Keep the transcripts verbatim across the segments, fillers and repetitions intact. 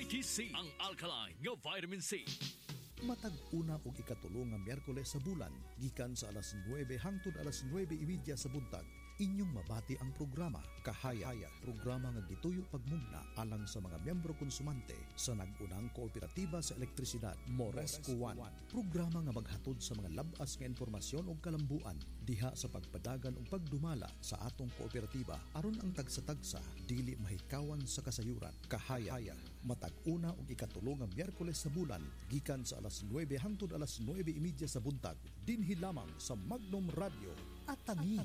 Mighty C, ang alkaline nga vitamin C. Matag una ug ikatulo nga Miyerkules sa bulan, gikan sa alas nuwebe hangtod alas nuwebe imedya sa buntag, inyong mabati ang programa Kahaya, programa nga gituyo pagmumna alang sa mga miyembro konsumante sa nag-unang kooperatiba sa elektrisidad Mores Kuwan. Programa nga maghatod sa mga labas nga informasyon ug kalambuan diha sa pagpadagan ug pagdumala sa atong kooperatiba aron ang tagsa-tagsa dili mahikawan sa kasayuran. Kahaya, matag una ug ikatulo nga Miyerkules sa bulan, gikan sa alas nuwebe hangtod alas nuwebe imedya sa buntag, dinhi lamang sa Magnum Radio at Tangi.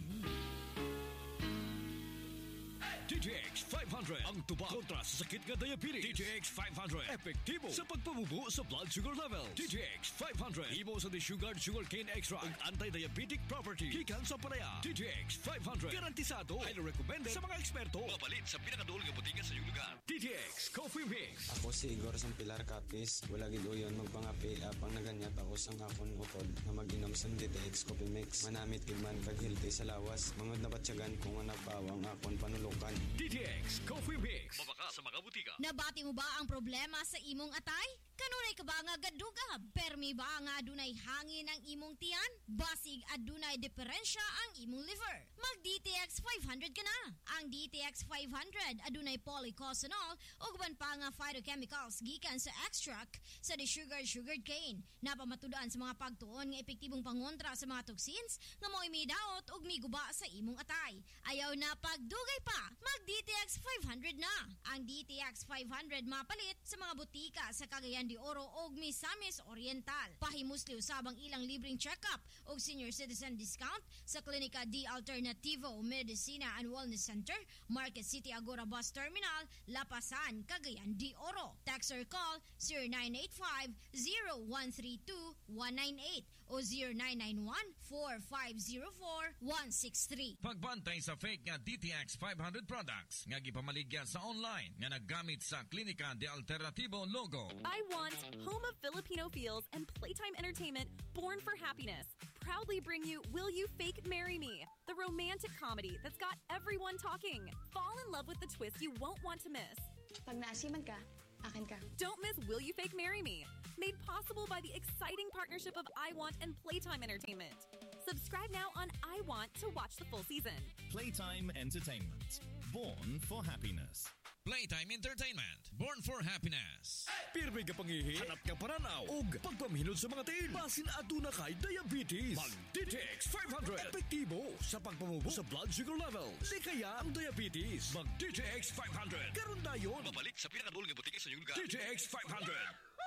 D T X five hundred, ang tubag kontra sa sakit nga diabetes. D T X five hundred, epektibo sa pagpamubo sa blood sugar levels. D T X five hundred, imo sa disugard sugarcane extract ug anti-diabetic property. Gikan sa palaya. D T X five hundred, garantisado, highly recommended sa mga eksperto. Mabalit sa pinakadulong nga butingan sa iyong lugar. D T X Coffee Mix. Ako si Igor sang Pilar Capiz. Wala gid uyon magpangapi apang naganyat ako sang akon utod na mag-inom sang D T X Coffee Mix. Manamit gid man kag healthy sa lawas. Mangod na batyagan kung ano pawang akon panulukan. D T X Coffee Mix. Mabaka sa mga butika. Nabati mo ba ang problema sa imong atay? Kanunay ka ba nga gaduga? Permi ba nga adunay hangin ang imong tiyan? Basig adunay diferensya ang imong liver? Mag-D T X five hundred ka na. Ang D T X five hundred adunay polycosanol ug uban pa nga phytochemicals gikan sa extract sa desugared sugared cane. Napamatudan sa mga pagtuon nga epektibong pangontra sa mga toxins nga mo'y midaot ug miguba sa imong atay. Ayaw na pagdugay pa. Mag-D T X five hundred na. Ang D T X five hundred mapalit sa mga butika sa Cagayan de Oro og Misamis Oriental. Pahimusli usabang ilang libreng check-up og senior citizen discount sa Klinika D Alternativo Medicina and Wellness Center, Market City Agora Bus Terminal, Lapasan, Cagayan de Oro. Text or call zero nine eight five, zero one three two, one nine eight o zero nine nine one, four five zero four, one six three. Pagbantay sa fake nga D T X five hundred products nga gipamaligya sa online nga naggamit sa Klinika de Alternativo logo. I want home of Filipino feels and playtime entertainment born for happiness. Proudly bring you Will You Fake Marry Me? The romantic comedy that's got everyone talking. Fall in love with the twist you won't want to miss. Pag naasiman ka, akin ka. Don't miss Will You Fake Marry Me? Made possible by the exciting partnership of I Want and Playtime Entertainment. Subscribe now on I Want to watch the full season. Playtime Entertainment. Born for happiness. Playtime Entertainment. Born for happiness. Pirmi ka pangihi, hanap ka paranaw, ug pagpamihilot sa mga tiin. Basin aduna kay diabetes. Mag-D T X five hundred. Epektibo sa pagpamubo sa blood sugar levels. Di kaya ang diabetes. Mag-D T X five hundred. Karon dayon. Mabalik sa pinakadulong nga butika sa iyong lugar. D T X five hundred.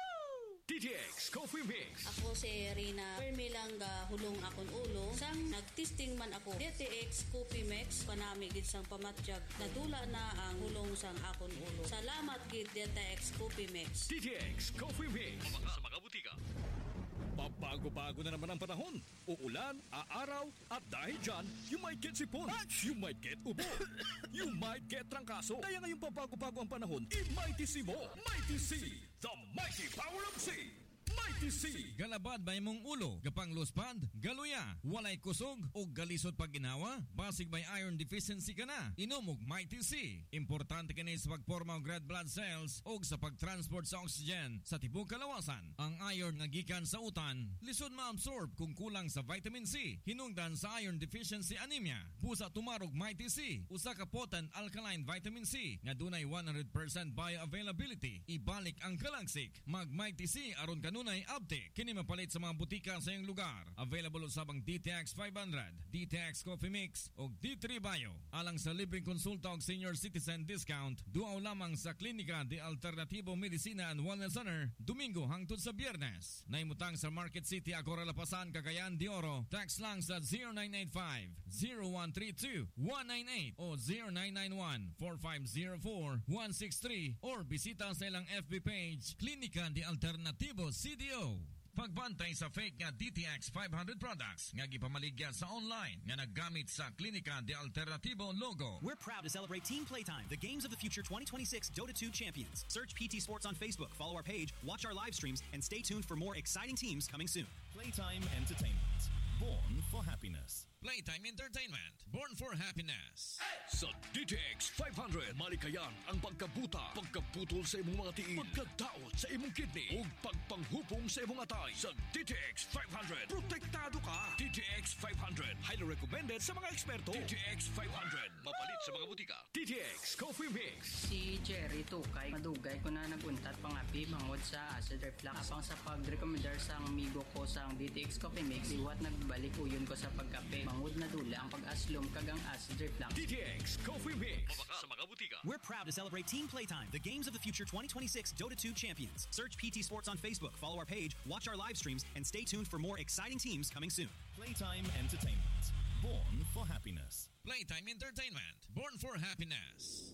D T X Coffee Mix. Ako si Rina Permilang ga hulong akon ulo. Sang nagtesting man ako. D T X Coffee Mix panami gid sang pamatyag. Nadula na ang hulong sang akon ulo. Salamat gid D T X Coffee Mix. D T X Coffee Mix. Mabaka sa mga butika. Pabago-bago na naman ang panahon. Uulan, aaraw, at dahil dyan, you might get sipon. You might get ubo. You might get trangkaso. Kaya ngayong pabago-bago ang panahon, i-Mighty C mo. Mighty C, the mighty power of C. Mighty C. Galabad ba imong ulo? Gapang luspad? Galuya? Walay kusog? O galisod pag ginawa? Basig may iron deficiency ka na? Inom og Mighty C. Importante kini sa pagporma og red blood cells o sa pagtransport sa oxygen sa tibok kalawasan. Ang iron nga gikan sa utan, lisod ma-absorb kung kulang sa vitamin C. Hinungdan sa iron deficiency anemia. Busa tumarog Mighty C. Usa ka potent alkaline vitamin C nga dunay one hundred percent bioavailability. Ibalik ang kalagsik. Mag Mighty C aron kanunay update. Kini mapalit sa mga butika sa iyong lugar. Available usabang D T X five hundred, D T X Coffee Mix o D three Bio. Alang sa libreng konsulta og senior citizen discount, duaw lamang sa Klinika de Alternativo Medicina and Wellness Center, Domingo hangtod sa Biyernes. Naimutang sa Market City, Agora Lapasan, Cagayan de Oro. Text lang sa zero nine eight five, zero one three two, one nine eight o zero nine nine one, four five zero four, one six three or bisita sa ilang F B page, Klinika de Alternativo C D O. Pagbantay sa fake nga D T X five hundred products nga gipamaligya sa online nga naggamit sa Klinika de Alternativo logo. We're proud to celebrate Team Playtime, the Games of the Future twenty twenty-six Dota two champions. Search P T Sports on Facebook, follow our page, watch our live streams, and stay tuned for more exciting teams coming soon. Playtime Entertainment. Born for happiness. Playtime Entertainment, Born for Happiness. Sa D T X five hundred, malikayan ang pagkabuta, pagkaputol sa imong mga tiil, pagkadaot sa imong kidney, ug pagpanghupong sa imong atay. Sa D T X five hundred, protektado ka. D T X five hundred, highly recommended sa mga eksperto. D T X five hundred, mapalit sa mga butika. D T X Coffee Mix. Si Jerry Tukay, madugay ko na naguntat pangapi mangod sa acid reflux. Apang sa pag-recommendar sa amigo ko sa D T X Coffee Mix, iwat nagbalik uyon ko sa pagkape. Mangod na dula ang pag-aslom kagang acid reflux. D T X Coffee Mix. Mabaka sa mga butika. We're proud to celebrate Team Playtime, the Games of the Future twenty twenty-six Dota two champions. Search P T Sports on Facebook, follow our page, watch our live streams, and stay tuned for more exciting teams coming soon. Playtime Entertainment. Born for happiness. Playtime Entertainment, Born for Happiness.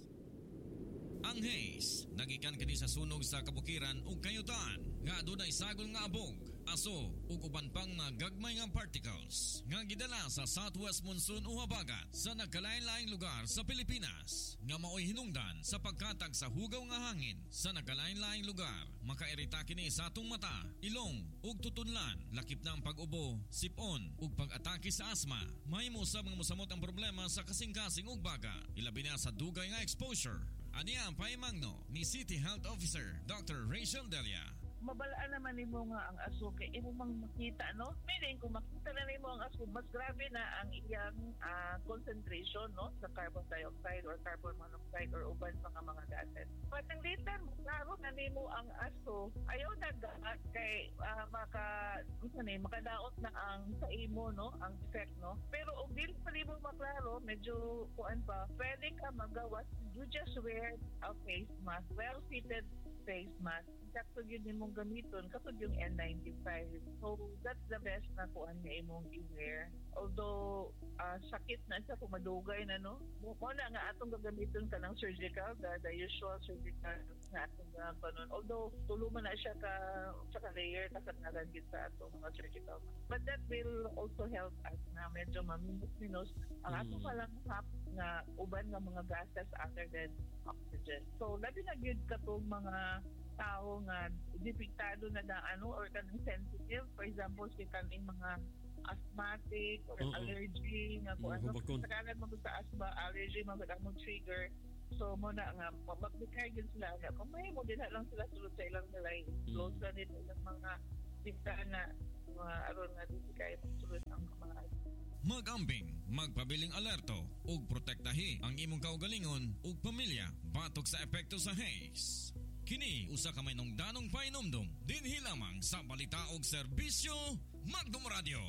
Ang haze, nagikan kini sa sunog sa kabukiran ug kayutan, nga adunay sagol nga abog, aso ug uban pang mga gagmay nga particles nga gidala sa southwest monsoon o habagat sa nagkalain-laing lugar sa Pilipinas nga maoy hinungdan sa pagkatag sa hugaw nga hangin sa nagkalain-laing lugar. Makairita kini sa atong mata, ilong ug tutunlan, lakip na ang pag-ubo, sipon ug pag-atake sa asma. Mahimo sa mga mosamot ang problema sa kasing-kasing ug baga, ilabi na sa dugay nga exposure. Aniya ang paimangno ni City Health Officer Doctor Rachel Delia. Mabalaan naman nimo nga ang aso kay imo mang makita, no? Meaning kung makita na nimo ang aso, mas grabe na ang iyang uh, concentration, no, sa carbon dioxide or carbon monoxide or uban pa nga mga gases. Patanglitan mo klaro na nimo ang aso, ayaw nagaat kay uh, maka unsa ni makadaot na ang sa imo, no, ang effect, no. Pero og dili pa nimo maklaro, medyo kuan pa, pwede ka magawas. You just wear a face mask, well fitted face mask. Sakto yun imong gamiton katod yung N ninety-five. So that's the best na kuan nga imong i-wear. Although uh, sakit na siya kung madugay na, no, mo na nga atong gagamiton ka ng surgical, the, the usual surgical na atong gagamiton. Although tulo man na siya ka sa layer kasat na gagit sa atong mga surgical. But that will also help us na medyo maminus-minus ang mm. atong palang hap nga uban nga mga gases other than oxygen. So labi na gyud katong mga tao nga depiktado na na ano or kanang sensitive, for example si kaning mga asthmatic or uh-oh. allergy nga ko ano sa kanan mo sa asthma allergy mga mo trigger. So mo na nga magbikay gyud sila nga kung may mo din lang sila sulod sa ilang nalay close na din ilang mga bintana mga aron nga di kay sulod ang mga Mag-ambing, magpabiling alerto ug protektahi ang imong kaugalingon ug pamilya batok sa epekto sa haze. Kini usa ka may nungdanong painomdom dinhi lamang sa balita ug serbisyo Magdum Radio.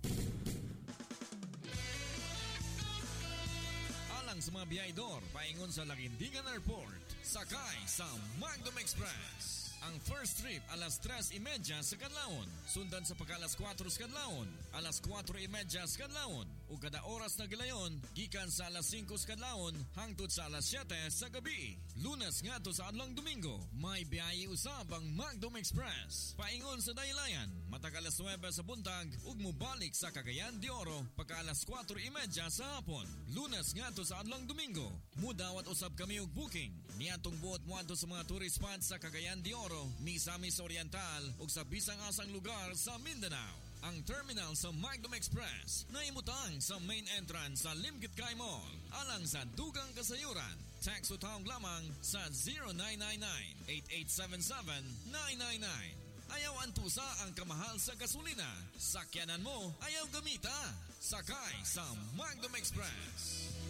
Alang sa mga biyahedor paingon sa Laguindingan Airport, sakay sa Magdum Express. Ang first trip alas tres y media sa kadlawon, sundan sa pagka alas kwatro sa kadlawon, alas kwatro y media sa kadlawon, ug kada oras na gilayon gikan sa alas singko sa kadlawon hangtod sa alas siyete sa gabi. Lunes ngadto sa adlong Domingo, may biyahe usab ang Magdum Express. Paingon sa Daylayan, matag alas nuwebe sa buntag ug mobalik sa Cagayan de Oro pagka alas kwatro y media sa hapon. Lunes ngadto sa adlong Domingo, mudawat usab kami og booking niadtong buot moadto sa mga tourist spots sa Cagayan de Oro, Misamis Oriental ug sa bisang asang lugar sa Mindanao. Ang terminal sa Magdum Express na imutang sa main entrance sa Limkitcay Mall. Alang sa dugang kasayuran, text o tawag lamang sa zero nine nine nine, eight eight seven seven, nine nine nine. Ayaw antusa ang kamahal sa gasolina. Sakyanan mo, ayaw gamita. Sakay sa Magdum Express.